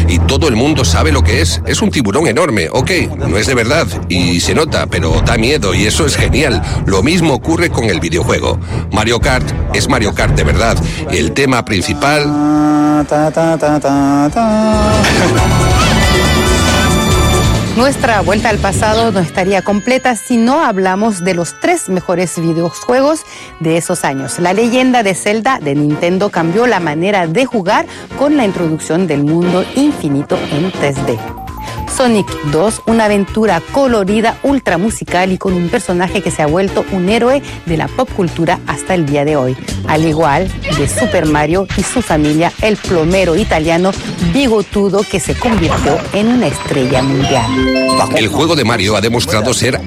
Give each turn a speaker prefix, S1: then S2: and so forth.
S1: y todo el mundo sabe lo que es. Es un tiburón enorme, ok, no es de verdad y se nota, pero da miedo y eso es genial. Lo mismo ocurre con el videojuego. Mario Kart es Mario Kart de verdad. El tema principal...
S2: Nuestra vuelta al pasado no estaría completa si no hablamos de los 3 mejores videojuegos de esos años. La leyenda de Zelda de Nintendo cambió la manera de jugar con la introducción del mundo infinito en 3D. Sonic 2, una aventura colorida, ultra musical y con un personaje que se ha vuelto un héroe de la pop cultura hasta el día de hoy. Al igual de Super Mario y su familia, el plomero italiano bigotudo que se convirtió en una estrella mundial.
S1: El juego de Mario ha demostrado ser